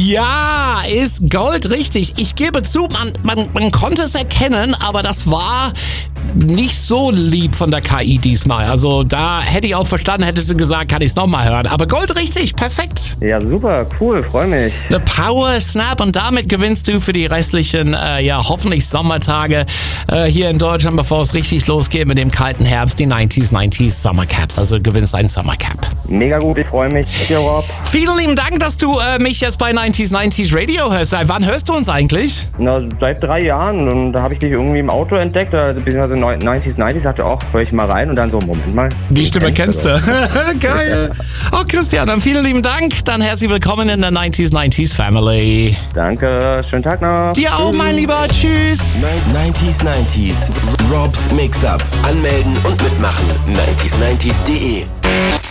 Ja, ist Gold richtig. Ich gebe zu, man konnte es erkennen, aber das war nicht so lieb von der KI diesmal. Also da hätte ich auch verstanden, hätte sie gesagt, kann ich es nochmal hören. Aber Gold richtig, perfekt. Ja, super, cool, freue mich. The Power Snap und damit gewinnst du für die restlichen, hoffentlich Sommertage hier in Deutschland, bevor es richtig losgeht mit dem kalten Herbst, die 90s Summer Caps. Also gewinnst ein Summer Cap. Mega gut, ich freue mich. Dir, Rob. Vielen lieben Dank, dass du mich jetzt bei 90s Radio hörst. Seit wann hörst du uns eigentlich? Na, seit 3 Jahren und da habe ich dich irgendwie im Auto entdeckt, beziehungsweise 90s, dachte auch, höre ich mal rein und dann so, Moment mal. Die Stimme kennst du. Geil. Oh, Christian, dann vielen lieben Dank. Dann herzlich willkommen in der 90s Family. Danke, schönen Tag noch. Dir auch, mein Lieber. Tschüss. 90s. Robs Mix-Up. Anmelden und mitmachen. 90s90s.de